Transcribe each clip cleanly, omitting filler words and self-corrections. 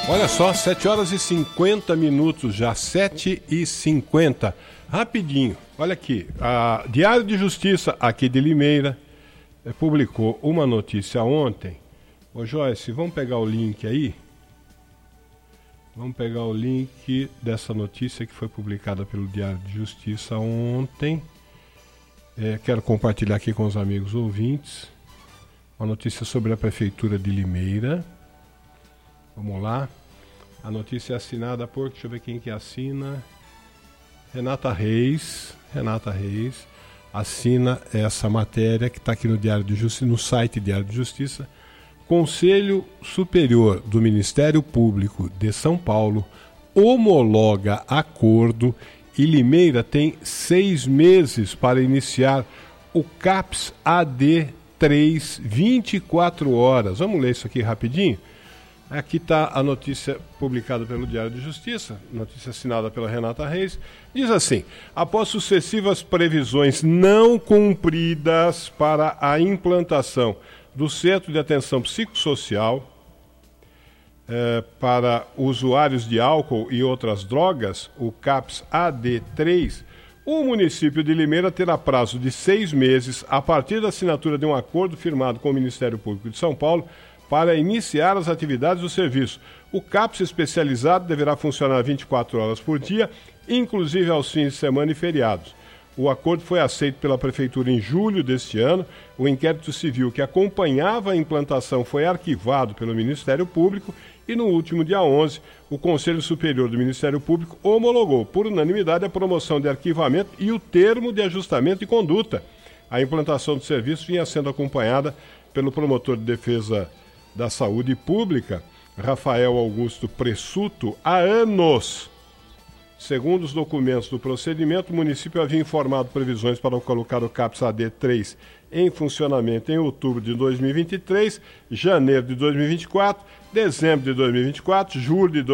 Olha só, 7 horas e 50 minutos já, 7h50. Rapidinho, olha aqui, a Diário de Justiça aqui de Limeira publicou uma notícia ontem. Ô Joyce, vamos pegar o link aí? Vamos pegar o link dessa notícia que foi publicada pelo Diário de Justiça ontem. Quero compartilhar aqui com os amigos ouvintes. Uma notícia sobre a Prefeitura de Limeira. Vamos lá. A notícia é assinada por, deixa eu ver quem que assina. Renata Reis assina essa matéria que está aqui no Diário de Justiça, no site Diário de Justiça. Conselho Superior do Ministério Público de São Paulo homologa acordo e Limeira tem 6 meses para iniciar o CAPS AD 3, 24 horas. Vamos ler isso aqui rapidinho? Aqui está a notícia publicada pelo Diário de Justiça, notícia assinada pela Renata Reis. Diz assim: após sucessivas previsões não cumpridas para a implantação do Centro de Atenção Psicossocial para usuários de álcool e outras drogas, o CAPS AD 3, o município de Limeira terá prazo de 6 meses a partir da assinatura de um acordo firmado com o Ministério Público de São Paulo para iniciar as atividades do serviço. O CAPS especializado deverá funcionar 24 horas por dia, inclusive aos fins de semana e feriados. O acordo foi aceito pela Prefeitura em julho deste ano. O inquérito civil que acompanhava a implantação foi arquivado pelo Ministério Público e, no último dia 11, o Conselho Superior do Ministério Público homologou, por unanimidade, a promoção de arquivamento e o termo de ajustamento de conduta. A implantação do serviço vinha sendo acompanhada pelo promotor de defesa da Saúde Pública, Rafael Augusto Pressuto, há anos. Segundo os documentos do procedimento, o município havia informado previsões para colocar o CAPS AD 3 em funcionamento em outubro de 2023, janeiro de 2024, dezembro de 2024, julho de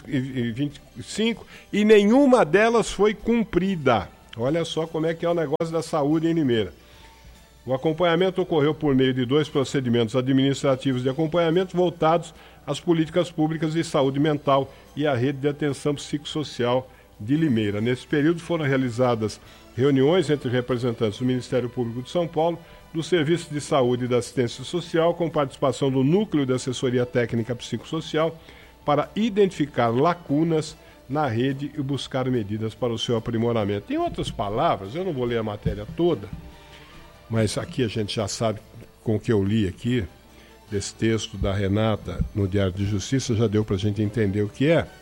2025 e nenhuma delas foi cumprida. Olha só como é que é o negócio da saúde em Limeira. O acompanhamento ocorreu por meio de 2 procedimentos administrativos de acompanhamento voltados às políticas públicas de saúde mental e à rede de atenção psicossocial de Limeira. Nesse período foram realizadas reuniões entre representantes do Ministério Público de São Paulo, do Serviço de Saúde e da Assistência Social, com participação do Núcleo de Assessoria Técnica Psicossocial, para identificar lacunas na rede e buscar medidas para o seu aprimoramento. Em outras palavras, eu não vou ler a matéria toda, mas aqui a gente já sabe, com o que eu li aqui, desse texto da Renata no Diário de Justiça, já deu para a gente entender o que é.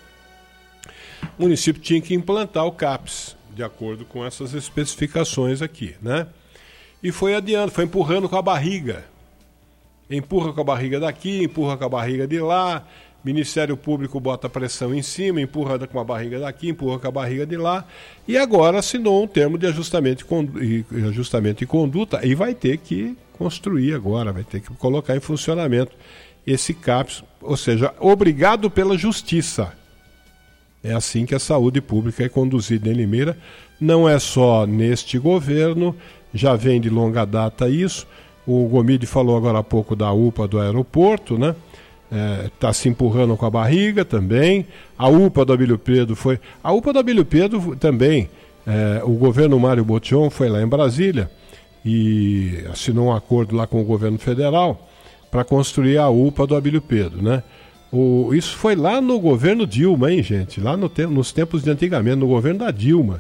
O município tinha que implantar o CAPS, de acordo com essas especificações aqui, né? E foi adiando, foi empurrando com a barriga. Empurra com a barriga daqui, empurra com a barriga de lá, Ministério Público bota pressão em cima, empurra com a barriga daqui, empurra com a barriga de lá, e agora assinou um termo de ajustamento e conduta, e vai ter que construir agora, vai ter que colocar em funcionamento esse CAPS, ou seja, obrigado pela justiça. É assim que a saúde pública é conduzida em Limeira, não é só neste governo, já vem de longa data isso. O Gomide falou agora há pouco da UPA do aeroporto, né? Está se empurrando com a barriga também. A UPA do Abílio Pedro foi... A UPA do Abílio Pedro também, o governo Mário Botion foi lá em Brasília e assinou um acordo lá com o governo federal para construir a UPA do Abílio Pedro, né? Isso foi lá no governo Dilma, hein, gente? Lá nos tempos de antigamente, no governo da Dilma.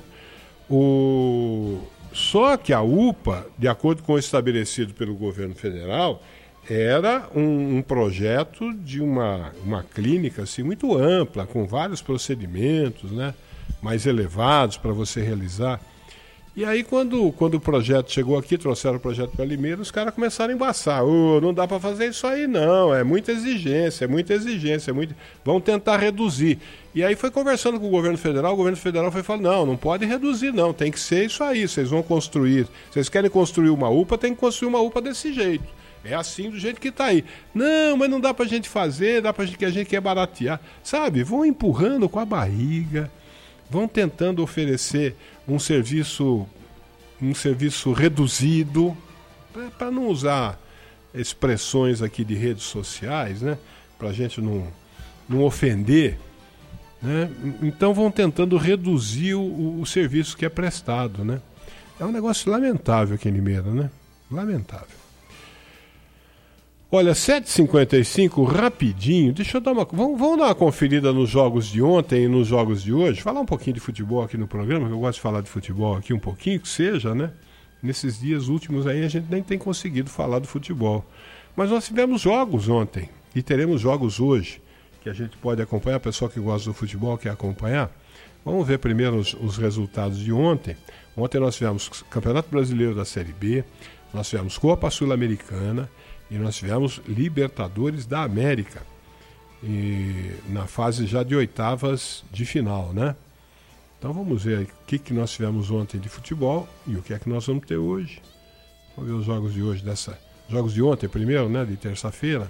Só que a UPA, de acordo com o estabelecido pelo governo federal, era um projeto de uma clínica assim, muito ampla, com vários procedimentos, né, mais elevados para você realizar. E aí, quando o projeto chegou aqui, trouxeram o projeto para Limeira, os caras começaram a embaçar. Não dá para fazer isso aí, não. É muita exigência. Vão tentar reduzir. E aí foi conversando com o governo federal foi falando, não pode reduzir, não. Tem que ser isso aí. Vocês vão construir. Vocês querem construir uma UPA, tem que construir uma UPA desse jeito. É assim, do jeito que está aí. Não, mas não dá para a gente fazer, dá para que a gente quer baratear. Sabe, vão empurrando com a barriga, vão tentando oferecer um serviço reduzido, para não usar expressões aqui de redes sociais, né? Para a gente não ofender, né? Então vão tentando reduzir o serviço que é prestado, né? É um negócio lamentável aqui em Limeira, né? Lamentável. Olha, 7h55, rapidinho, deixa eu dar uma... Vamos dar uma conferida nos jogos de ontem e nos jogos de hoje, falar um pouquinho de futebol aqui no programa, que eu gosto de falar de futebol aqui um pouquinho, que seja, né? Nesses dias últimos aí a gente nem tem conseguido falar do futebol. Mas nós tivemos jogos ontem e teremos jogos hoje, que a gente pode acompanhar, a pessoa que gosta do futebol quer acompanhar. Vamos ver primeiro os resultados de ontem. Ontem nós tivemos Campeonato Brasileiro da Série B, nós tivemos Copa Sul-Americana, e nós tivemos Libertadores da América, e na fase já de oitavas de final, né? Então vamos ver aí o que nós tivemos ontem de futebol e o que é que nós vamos ter hoje. Vamos ver os jogos de hoje, jogos de ontem primeiro, né? De terça-feira.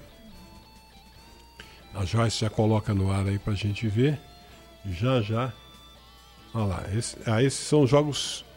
A Joyce já coloca no ar aí pra gente ver. Já. Olha lá, esses são os jogos.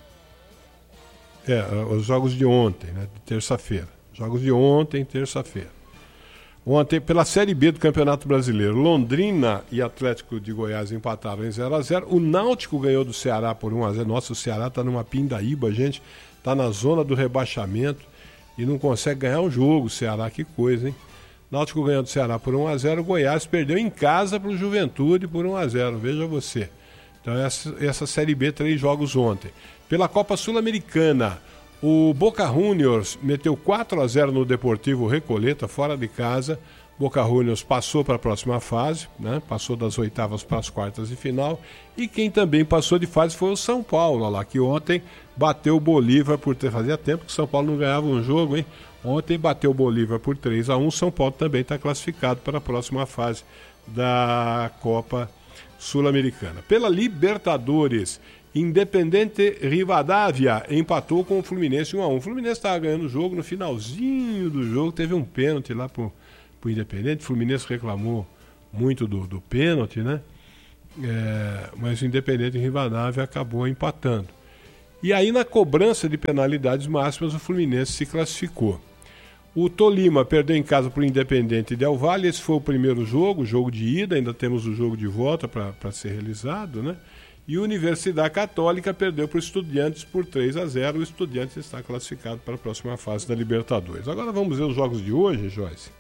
Os jogos de ontem, né? De terça-feira. Jogos de ontem, terça-feira. Ontem, pela Série B do Campeonato Brasileiro, Londrina e Atlético de Goiás empataram em 0x0. O Náutico ganhou do Ceará por 1x0. Nossa, o Ceará está numa pindaíba, gente. Está na zona do rebaixamento e não consegue ganhar um jogo. O Ceará, que coisa, hein? Náutico ganhou do Ceará por 1x0. O Goiás perdeu em casa para o Juventude por 1x0. Veja você. Então, essa Série B, 3 jogos ontem. Pela Copa Sul-Americana, o Boca Juniors meteu 4x0 no Deportivo Recoleta, fora de casa. Boca Juniors passou para a próxima fase, né? Passou das oitavas para as quartas de final. E quem também passou de fase foi o São Paulo, lá, que ontem bateu o Bolívar fazia tempo que o São Paulo não ganhava um jogo, hein? Ontem bateu o Bolívar por 3x1. São Paulo também está classificado para a próxima fase da Copa Sul-Americana. Pela Libertadores, Independente Rivadavia empatou com o Fluminense 1x1. O Fluminense estava ganhando o jogo, no finalzinho do jogo teve um pênalti lá pro Independente. O Fluminense reclamou muito do pênalti, né? Mas o Independente Rivadavia acabou empatando. E aí, na cobrança de penalidades máximas, o Fluminense se classificou. O Tolima perdeu em casa para o Independente Del Valle. Esse foi o primeiro jogo, o jogo de ida. Ainda temos o jogo de volta para ser realizado, né? E a Universidade Católica perdeu para o Estudiantes por 3x0. O Estudiantes está classificado para a próxima fase da Libertadores. Agora vamos ver os jogos de hoje, Joyce.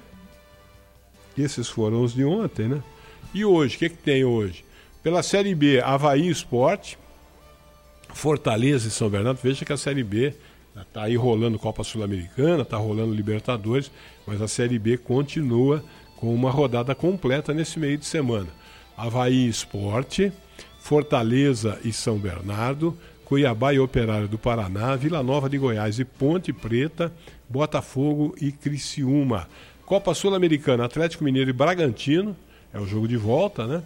Esses foram os de ontem, né? E hoje, o que tem hoje? Pela Série B, Avaí Sport, Fortaleza e São Bernardo. Veja que a Série B está aí rolando Copa Sul-Americana, está rolando Libertadores, mas a Série B continua com uma rodada completa nesse meio de semana. Avaí Sport, Fortaleza e São Bernardo, Cuiabá e Operário do Paraná, Vila Nova de Goiás e Ponte Preta, Botafogo e Criciúma. Copa Sul-Americana, Atlético Mineiro e Bragantino, é o jogo de volta, né?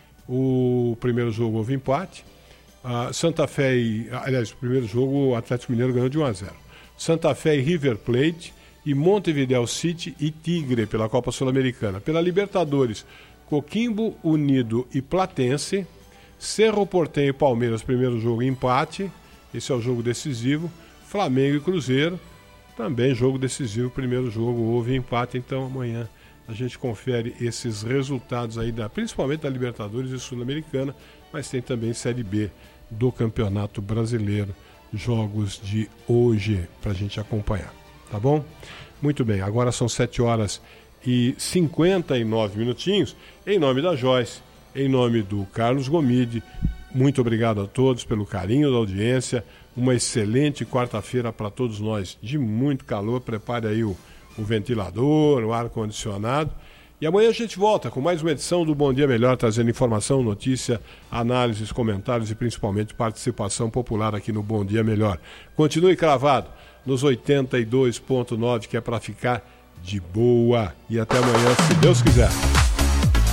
O primeiro jogo houve empate. Santa Fé o primeiro jogo o Atlético Mineiro ganhou de 1x0. Santa Fé e River Plate e Montevideo City e Tigre pela Copa Sul-Americana. Pela Libertadores, Coquimbo Unido e Platense, Cerro Porteño e Palmeiras, primeiro jogo empate, esse é o jogo decisivo. Flamengo e Cruzeiro, também jogo decisivo, primeiro jogo houve empate. Então amanhã a gente confere esses resultados aí, principalmente da Libertadores e Sul-Americana, mas tem também Série B do Campeonato Brasileiro, jogos de hoje para a gente acompanhar, tá bom? Muito bem, agora são 7h59. Em nome da Joyce, em nome do Carlos Gomide, muito obrigado a todos pelo carinho da audiência. Uma excelente quarta-feira para todos nós, de muito calor. Prepare aí o ventilador, o ar-condicionado. E amanhã a gente volta com mais uma edição do Bom Dia Melhor, trazendo informação, notícia, análises, comentários e principalmente participação popular aqui no Bom Dia Melhor. Continue cravado nos 82.9, que é para ficar de boa. E até amanhã, se Deus quiser.